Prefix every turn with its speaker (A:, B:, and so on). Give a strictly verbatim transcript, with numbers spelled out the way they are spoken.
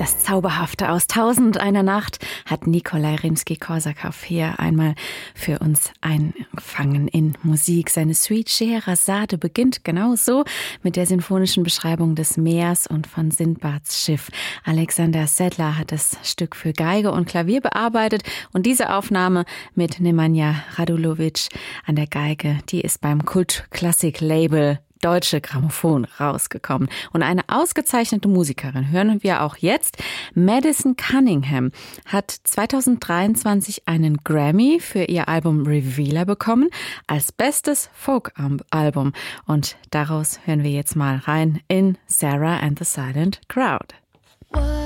A: Das Zauberhafte aus Tausend einer Nacht hat Nikolai Rimski-Korsakow hier einmal für uns eingefangen in Musik. Seine Suite Scheherazade beginnt genau so mit der sinfonischen Beschreibung des Meers und von Sindbads Schiff. Alexander Sedler hat das Stück für Geige und Klavier bearbeitet und diese Aufnahme mit Nemanja Radulovic an der Geige, die ist beim Kult-Klassik-Label Deutsche Grammophon rausgekommen. Und eine ausgezeichnete Musikerin hören wir auch jetzt. Madison Cunningham hat zweitausenddreiundzwanzig einen Grammy für ihr Album Revealer bekommen als bestes Folk-Album. Und daraus hören wir jetzt mal rein in Sarah and the Silent Crowd.